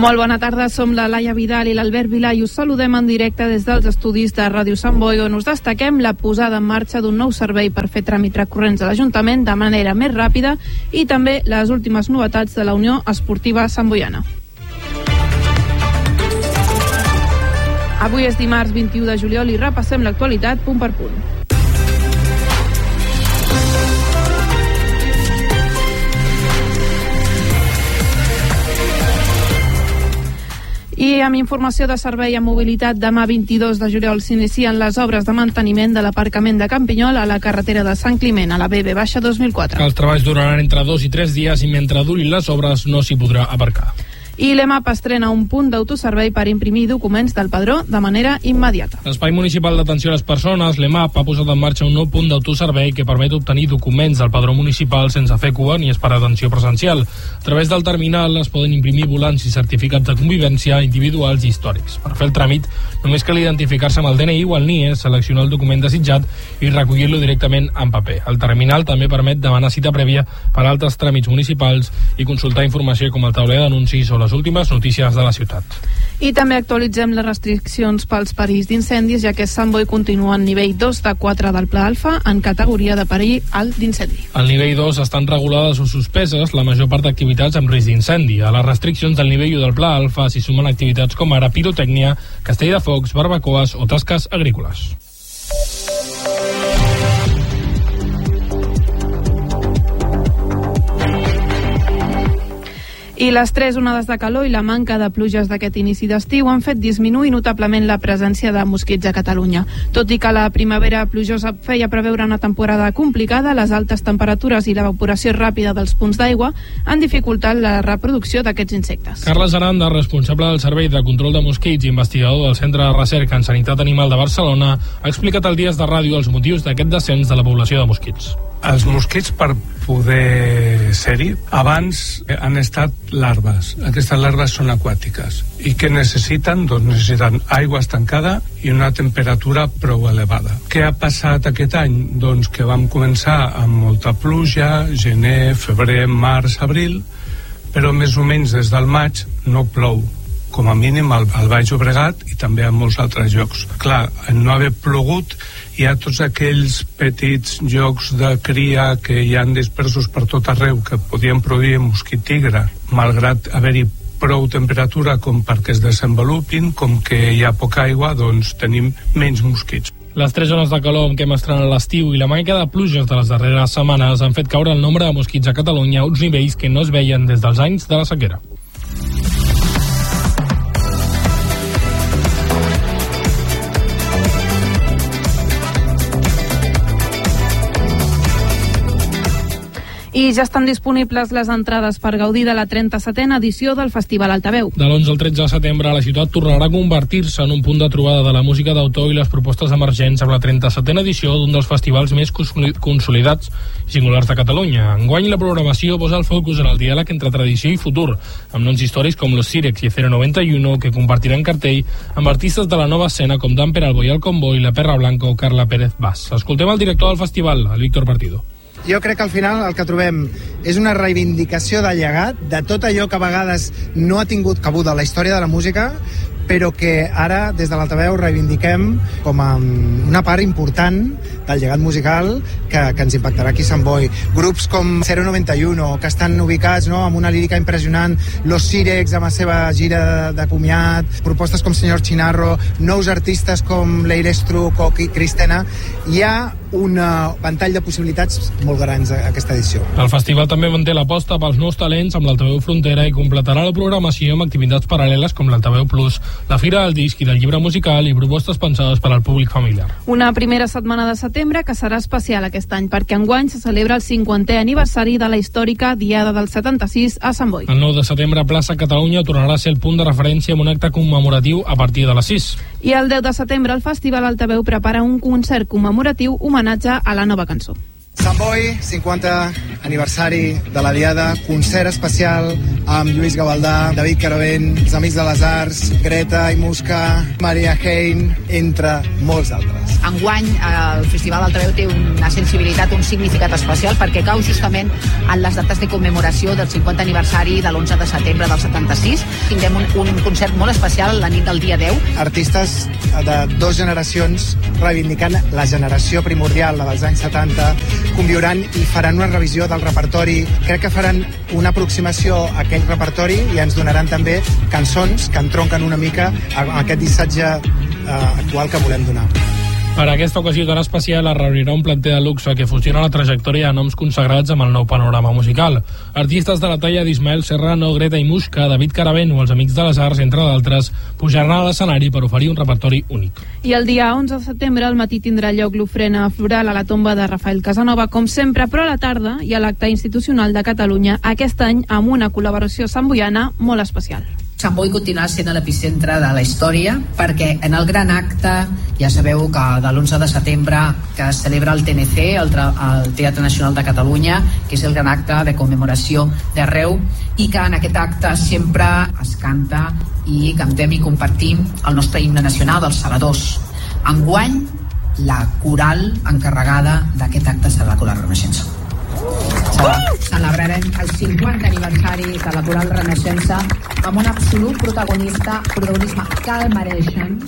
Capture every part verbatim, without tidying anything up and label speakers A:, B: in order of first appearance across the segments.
A: Molt bona tarda, som la Laia Vidal i l'Albert Vilà i us saludem en directe des dels estudis de Ràdio Sant Boi, on us destaquem la posada en marxa d'un nou servei per fer tràmits recurrents a l'Ajuntament de manera més ràpida i també les últimes novetats de la Unió Esportiva Santboiana. Avui és dimarts vint-i-u de juliol i repassem l'actualitat punt per punt. I amb informació de servei a mobilitat, demà vint-i-dos de juliol s'inicien les obres de manteniment de l'aparcament de Campinyol a la carretera de Sant Climent, a la B B dos mil quatre.
B: Els treballs duraran entre dos i tres dies i mentre durin les obres no s'hi podrà aparcar.
A: I l'E M A P estrena un punt d'autoservei per imprimir documents del padró de manera immediata.
B: L'Espai Municipal d'Atenció a les Persones, l'E M A P, ha posat en marxa un nou punt d'autoservei que permet obtenir documents del padró municipal sense fer cua ni esperar atenció presencial. A través del terminal es poden imprimir volants i certificats de convivència individuals i històrics. Per fer el tràmit, només cal identificar-se amb el D N I o el N I E, seleccionar el document desitjat i recollir-lo directament en paper. El terminal també permet demanar cita prèvia per a altres tràmits municipals i consultar informació com el tauler d'anuncis o les últimes notícies de la ciutat.
A: I també actualitzem les restriccions pels perills d'incendis, ja que Sant Boi continua en nivell dos de quatre del Pla Alfa en categoria de perill alt d'incendi.
B: Al nivell dos estan regulades o suspeses la major part d'activitats amb risc d'incendi. A les restriccions del nivell u del Pla Alfa s'hi sumen activitats com ara pirotècnia, castell de focs, barbacoes o tasques agrícoles.
A: I les tres onades de calor i la manca de pluges d'aquest inici d'estiu han fet disminuir notablement la presència de mosquits a Catalunya. Tot i que la primavera plujosa feia preveure una temporada complicada, les altes temperatures i l'evaporació ràpida dels punts d'aigua han dificultat la reproducció d'aquests insectes.
B: Carles Aranda, responsable del Servei de Control de Mosquits i investigador del Centre de Recerca en Sanitat Animal de Barcelona, ha explicat al Dies de Ràdio els motius d'aquest descens de la població de mosquits.
C: Els mosquits, per poder ser-hi, abans han estat larves. Aquestes larves són aquàtiques. I què necessiten? Doncs necessiten aigua estancada i una temperatura prou elevada. Què ha passat aquest any? Doncs que vam començar amb molta pluja, gener, febrer, març, abril, però més o menys des del maig no plou, com a mínim al, al Baix Llobregat i també a molts altres llocs. Clar, en no haver plogut hi ha tots aquells petits llocs de cria que hi han dispersos per tot arreu que podien produir mosquit tigre, malgrat haver-hi prou temperatura com perquè es desenvolupin, com que hi ha poca aigua, doncs tenim menys mosquits.
B: Les tres zones de calor amb què hem estrenat l'estiu i la manca de pluges de les darreres setmanes han fet caure el nombre de mosquits a Catalunya a uns nivells que no es veien des dels anys de la sequera.
A: I ja estan disponibles les entrades per gaudir de la trenta-setena edició del Festival Altaveu.
B: De l'onze al tretze de setembre, la ciutat tornarà a convertir-se en un punt de trobada de la música d'autor i les propostes emergents amb la trenta-setena edició d'un dels festivals més consolidats i singulars de Catalunya. Enguany, la programació posa el focus en el diàleg entre tradició i futur, amb noms històrics com Los Sirex i zero noventa i uno, que compartiran cartell amb artistes de la nova escena com Dan Peralbo i el Convoy, La Perra Blanca o Carla Pérez Bas. Escoltem el director del festival, el Víctor Partido.
D: Jo crec que al final el que trobem és una reivindicació de llegat de tot allò que a vegades no ha tingut cabuda a la història de la música, però que ara des de l'Altaveu reivindiquem com a una part important del llegat musical que, que ens impactarà aquí a Sant Boi. Grups com zero noventa i uno, que estan ubicats, no, amb una lírica impressionant, Los Sirex amb la seva gira de, de comiat, propostes com Senyor Chinarro, nous artistes com Leire Struck o Cristena. Hi ha un ventall de possibilitats molt grans a aquesta edició.
B: El festival també manté l'aposta pels nous talents amb l'Altaveu Frontera i completarà la programació amb activitats paral·leles com l'Altaveu Plus, la Fira del Disc i del Llibre Musical i propostes pensades per al públic familiar.
A: Una primera setmana de setembre que serà especial aquest any perquè enguany se celebra el cinquantè aniversari de la històrica Diada del setanta-sis a Sant Boi.
B: El nou de setembre Plaça Catalunya tornarà a ser el punt de referència amb un acte commemoratiu a partir de les sis.
A: I el deu de setembre el Festival Altaveu prepara un concert commemoratiu homenatge a la nova cançó.
D: Sant Boi, cinquanta aniversari de la Diada, concert especial amb Lluís Gavaldà, David Caravent, els Amics de les Arts, Greta i Musca, Maria Hein, entre molts altres.
E: Enguany el Festival Altaveu té una sensibilitat, un significat especial perquè cau justament en les dates de commemoració del cinquanta aniversari de l'onze de setembre del setanta-sis. Tindrem un, un concert molt especial la nit del dia deu.
D: Artistes de dues generacions reivindicant la generació primordial, la dels anys setanta, conviuran i faran una revisió del repertori. Crec que faran una aproximació a aquell repertori i ens donaran també cançons que entronquen una mica a aquest missatge eh, actual que volem donar.
B: Per aquesta ocasió tan especial es reunirà un planter de luxe que fusiona la trajectòria de noms consagrats amb el nou panorama musical. Artistes de la talla d'Ismael Serrano, Greta i Musca, David Caravent o els Amics de les Arts, entre d'altres, pujaran a l'escenari per oferir un repertori únic.
A: I el dia onze de setembre al matí tindrà lloc l'ofrena floral a la tomba de Rafael Casanova, com sempre, però a la tarda hi ha l'acte institucional de Catalunya, aquest any amb una col·laboració santboiana molt especial.
E: Sant Boi continuarà sent l'epicentre de la història perquè en el gran acte, ja sabeu que de l'onze de setembre que es celebra el T N C, el, el Teatre Nacional de Catalunya, que és el gran acte de commemoració d'arreu, i que en aquest acte sempre es canta i cantem i compartim el nostre himne nacional dels Segadors. Enguany, la coral encarregada d'aquest acte serà la Coral Renaixença. Celebrarem el cinquanta aniversari de la Coral Renaixença amb un absolut protagonista, protagonisme que el mereixen.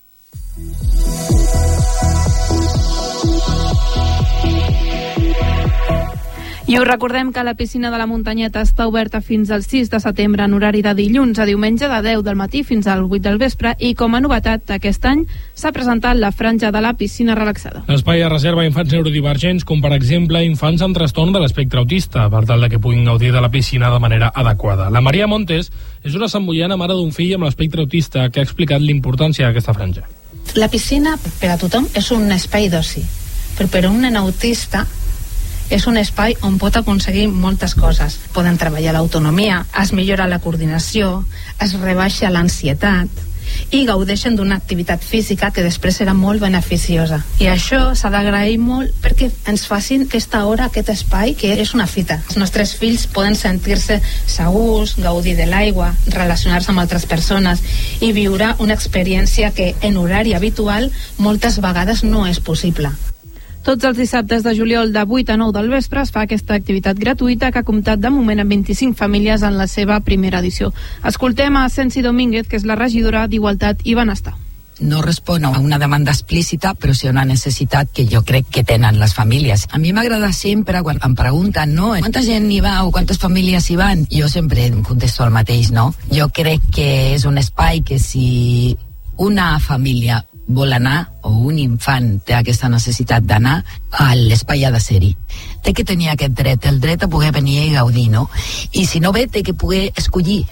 A: I us recordem que la piscina de la Muntanyeta està oberta fins al sis de setembre en horari de dilluns a diumenge de deu del matí fins al vuit del vespre i com a novetat aquest any s'ha presentat la franja de la piscina relaxada.
B: L'espai es reserva a infants neurodivergents com per exemple infants amb trastorn de l'espectre autista per tal de que puguin gaudir de la piscina de manera adequada. La Maria Montes és una santboiana mare d'un fill amb l'espectre autista que ha explicat l'importància d'aquesta franja.
F: La piscina per a tothom és un espai d'oci, però per a un nen autista és un espai on pot aconseguir moltes coses. Poden treballar l'autonomia, es millora la coordinació, es rebaixa l'ansietat i gaudeixen d'una activitat física que després serà molt beneficiosa. I això s'ha d'agrair molt perquè ens facin aquesta hora, aquest espai, que és una fita. Els nostres fills poden sentir-se segurs, gaudir de l'aigua, relacionar-se amb altres persones i viure una experiència que en horari habitual moltes vegades no és possible.
A: Tots els dissabtes de juliol de vuit a nou del vespre es fa aquesta activitat gratuïta que ha comptat de moment amb vint-i-cinc famílies en la seva primera edició. Escoltem a Sensi Domínguez, que és la regidora d'Igualtat i Benestar.
G: No respon a una demanda explícita, però sí a una necessitat que jo crec que tenen les famílies. A mi m'agrada sempre, quan em pregunten, no, quanta gent hi va o quantes famílies hi van, jo sempre em contesto el mateix, no? Jo crec que és un espai que si una família vol anar o un infant té aquesta necessitat d'anar, a l'espai ha de ser-hi. Té que tenir aquest dret, el dret a poder venir i gaudir, no? I si no ve, té que poder escollir.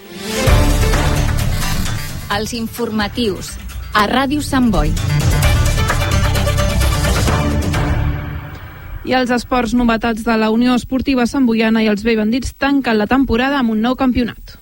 H: Els informatius a Ràdio Sant Boi.
A: I els esports, novetats de la Unió Esportiva Santboiana i els Vell Bandits tanquen la temporada amb un nou campionat.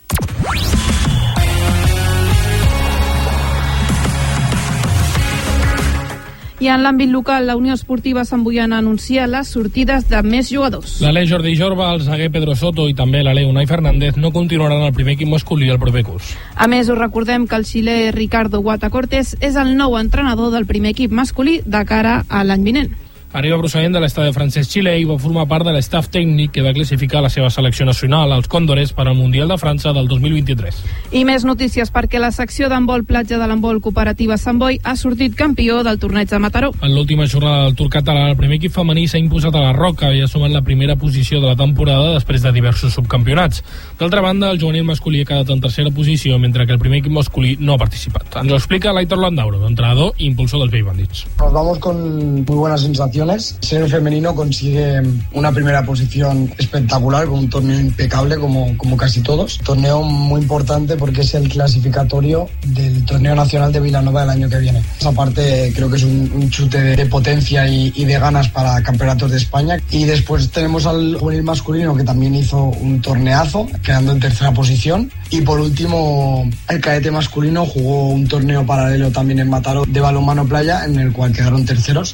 A: I en l'àmbit local, la Unió Esportiva Santboiana anuncia les sortides de més jugadors.
B: L'Aleix Jordi Jorba, el zaguer Pedro Soto i també l'Aleix Unai Fernández no continuaran al primer equip masculí el proper curs.
A: A més, us recordem que el xilè Ricardo Guata Cortés és el nou entrenador del primer equip masculí de cara a l'any vinent.
B: Arriba procedent de l'estadi francès Xile i va formar part de l'estaf tècnic que va classificar la seva selecció nacional, els Còndores, per al Mundial de França del dos mil vint-i-tres.
A: I més notícies perquè la secció d'handbol platja de l'handbol cooperativa Sant Boi ha sortit campió del torneig de Mataró.
B: En l'última jornada del Tour català, el primer equip femení s'ha imposat a la Roca i ha sumat la primera posició de la temporada després de diversos subcampionats. D'altra banda, el juvenil masculí ha quedat en tercera posició, mentre que el primer equip masculí no ha participat. Ens ho explica l'Aitor Landauro, entrenador i impulsor dels Vell Bandits.
I: Nos vamos con muy buenas sensaciones. Ser el femenino consigue una primera posición espectacular con un torneo impecable como, como casi todos. Torneo muy importante porque es el clasificatorio del torneo nacional de Vilanova del año que viene. Esa parte creo que es un, un chute de, de potencia y, y de ganas para campeonatos de España. Y después tenemos al juvenil masculino que también hizo un torneazo, quedando en tercera posición. Y por último, el cadete masculino jugó un torneo paralelo también en Mataró de balonmano playa, en el cual quedaron terceros.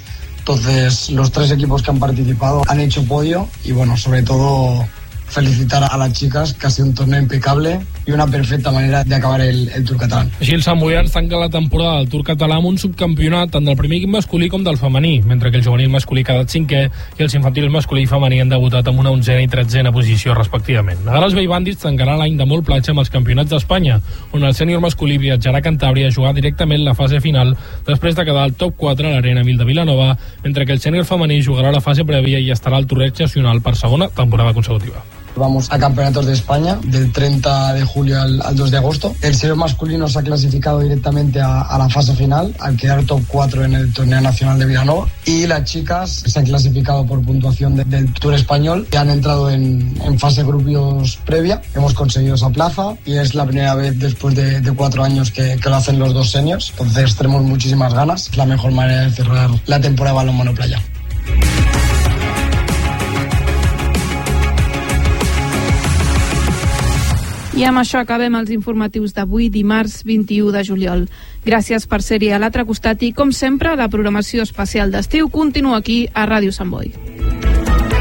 I: Entonces, los tres equipos que han participado han hecho podio y, bueno, sobre todo felicitar a las chicas, que ha sido un torneo impecable y una perfecta manera de acabar el, el Tour català.
B: Així, el Sant Boians tanca la temporada del Tour català amb un subcampionat tant del primer equip masculí com del femení, mentre que el juvenil masculí ha quedat cinquè i els infantils masculí i femení han debutat amb una onzena i tretzena posició respectivament. Ara els Bay Bandits tancarà l'any de molt platja amb els campionats d'Espanya, on el sènior masculí viatjarà a Cantàbria a jugar directament la fase final després de quedar al top quatre a l'Arena Mil de Vilanova, mentre que el sènior femení jugarà la fase prèvia i estarà al torneig nacional per segona temporada consecutiva.
I: Vamos a campeonatos de España del treinta de julio al, al dos de agosto. El senior masculino se ha clasificado directamente a, a la fase final al quedar top cuatro en el torneo nacional de Vilanova, y las chicas se han clasificado por puntuación de, del Tour español y han entrado en, en fase grupos previa. Hemos conseguido esa plaza y es la primera vez después de, de cuatro años que, que lo hacen los dos seniors, entonces tenemos muchísimas ganas. Es la mejor manera de cerrar la temporada de balonmano playa.
A: I amb això acabem els informatius d'avui, dimarts vint-i-u de juliol. Gràcies per ser-hi a l'altre costat i, com sempre, la programació especial d'estiu continua aquí a Ràdio Sant Boi.